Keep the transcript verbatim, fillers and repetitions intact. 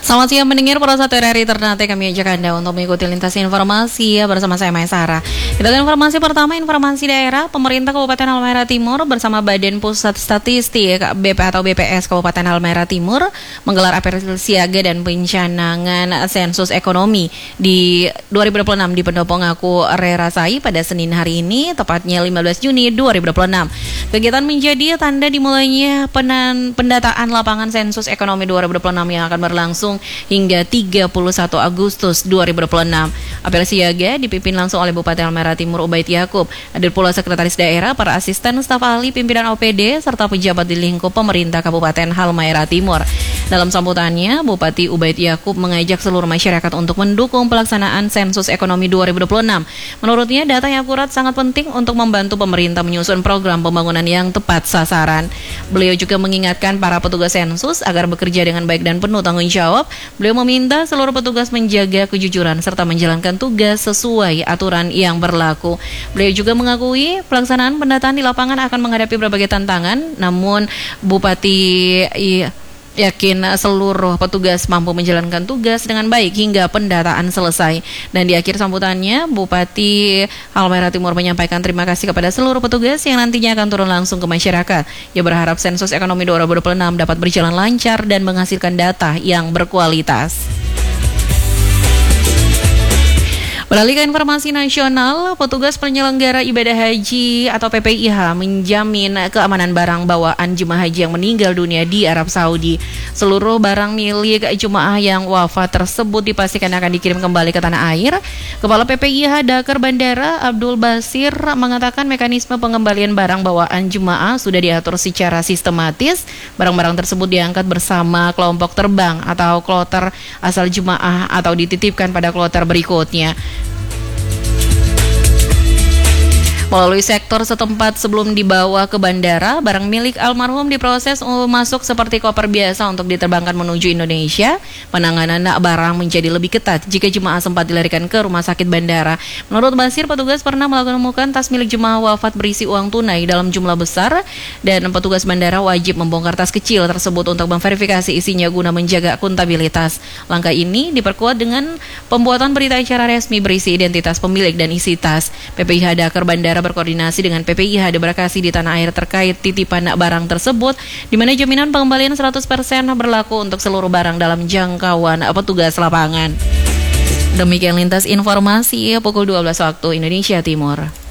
Selamat siang mendengar para satu R R I Ternate, kami ajak Anda untuk mengikuti lintas informasi ya, bersama saya Maya Sarah. Kita ke informasi pertama, informasi daerah. Pemerintah Kabupaten Halmahera Timur bersama Badan Pusat Statistik B P atau B P S Kabupaten Halmahera Timur menggelar apel siaga dan pencanangan sensus ekonomi di dua ribu dua puluh enam di Pendopo Ngaku Rerasai pada Senin hari ini, tepatnya lima belas Juni dua ribu dua puluh enam. Kegiatan menjadi tanda dimulainya penan, pendataan lapangan sensus ekonomi dua ribu dua puluh enam yang akan berlangsung hingga tiga puluh satu Agustus dua ribu dua puluh enam. Apel siaga dipimpin langsung oleh Bupati Halmahera Timur Ubaid Yakub. Hadir pula sekretaris daerah, para asisten staf ahli, pimpinan O P D serta pejabat di lingkup pemerintah Kabupaten Halmahera Timur. Dalam sambutannya, Bupati Ubaid Yakub mengajak seluruh masyarakat untuk mendukung pelaksanaan sensus ekonomi dua ribu dua puluh enam. Menurutnya, data yang akurat sangat penting untuk membantu pemerintah menyusun program pembangunan yang tepat sasaran. Beliau juga mengingatkan para petugas sensus agar bekerja dengan baik dan penuh tanggung jawab. Beliau meminta seluruh petugas menjaga kejujuran serta menjalankan tugas sesuai aturan yang berlaku. Beliau juga mengakui pelaksanaan pendataan di lapangan akan menghadapi berbagai tantangan, namun Bupati iya, yakin seluruh petugas mampu menjalankan tugas dengan baik hingga pendataan selesai. Dan di akhir sambutannya, Bupati Halmahera Timur menyampaikan terima kasih kepada seluruh petugas yang nantinya akan turun langsung ke masyarakat. Ia berharap sensus ekonomi dua ribu dua puluh enam dapat berjalan lancar dan menghasilkan data yang berkualitas. Beralih ke informasi nasional, petugas penyelenggara ibadah haji atau P P I H menjamin keamanan barang bawaan jemaah haji yang meninggal dunia di Arab Saudi. Seluruh barang milik jemaah yang wafat tersebut dipastikan akan dikirim kembali ke tanah air. Kepala P P I H Dakar Bandara Abdul Basir mengatakan mekanisme pengembalian barang bawaan jemaah sudah diatur secara sistematis. Barang-barang tersebut diangkat bersama kelompok terbang atau kloter asal jemaah atau dititipkan pada kloter berikutnya. Melalui sektor setempat sebelum dibawa ke bandara, barang milik almarhum diproses masuk seperti koper biasa untuk diterbangkan menuju Indonesia. Penanganan barang menjadi lebih ketat jika jemaah sempat dilarikan ke rumah sakit bandara. Menurut Basir, petugas pernah menemukan tas milik jemaah wafat berisi uang tunai dalam jumlah besar, dan petugas bandara wajib membongkar tas kecil tersebut untuk memverifikasi isinya guna menjaga akuntabilitas. Langkah ini diperkuat dengan pembuatan berita acara resmi berisi identitas pemilik dan isi tas. P P I H Dakar Bandara berkoordinasi dengan P P I H Debarkasi di tanah air terkait titipan barang tersebut, di mana jaminan pengembalian seratus persen berlaku untuk seluruh barang dalam jangkauan petugas lapangan. Demikian lintas informasi pukul dua belas waktu Indonesia Timur.